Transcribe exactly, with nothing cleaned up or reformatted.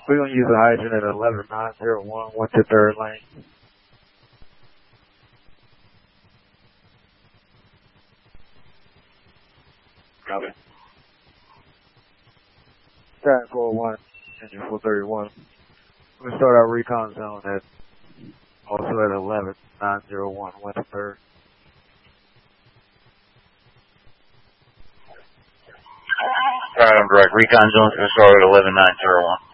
We're going to use the hydrant at eleven nine zero one, went to third lane. Copy. Track four one, engine four thirty-one. We're going to start our recon zone at also at eleven nine zero one, went to third. Alright, I'm direct. Recon zone's going to start at eleven nine zero one.